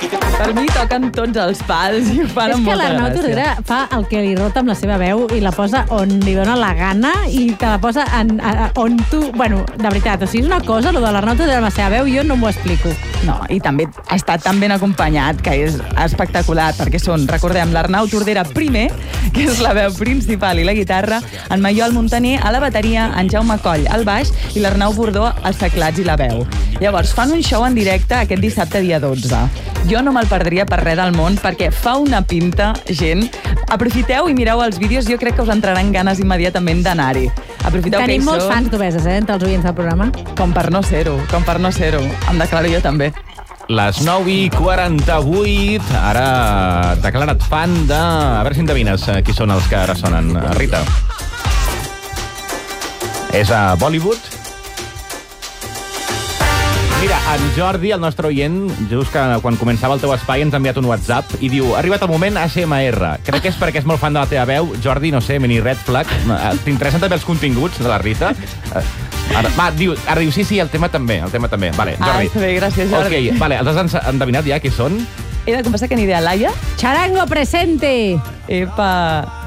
Per mi toquen tots els pals i ho fan amb molta gràcia. És que l'Arnau Tordera fa el que li rota amb la seva veu i la posa on li dona la gana i te la posa on tu... Bueno, de veritat, o sigui, és una cosa, el de l'Arnau Tordera amb la seva veu, jo no m'ho explico. No, i també ha estat tan ben acompanyat, que és espectacular, perquè són, recordem, l'Arnau Tordera primer, que és la veu principal i la guitarra, en Maiol Montaner a la bateria, en Jaume Coll al baix i l'Arnau Bordó als teclats i la veu. Llavors, fan un show en directe aquest dissabte dia 12. Jo no me'l perdria per res del món perquè fa una pinta, gent. Aprofiteu i mireu els vídeos, jo crec que us entraran ganes immediatament d'anar-hi. Aprofiteu que hi Tenim molts fans d'obeses, entre els oients del programa. Com per no ser-ho. Em declaro jo també. Les 9:48, ara declarat fan de... A veure si endevines qui són els que ara sonen. Rita. És a Bollywood? Mira, en Jordi, el nostre oient, just que quan començava el teu espai ens ha enviat un WhatsApp i diu, ha arribat el moment ASMR. Crec que és perquè és molt fan de la teva veu. Jordi, no sé, mini red flag. T'interessen també els continguts de la Rita? Ara diu, sí, el tema també. Vale, Jordi. Està bé, gràcies, Jordi. Ok, vale, els has endevinat ja qui són? He de confessar que ni idea. Laia? Charango presente! Epa!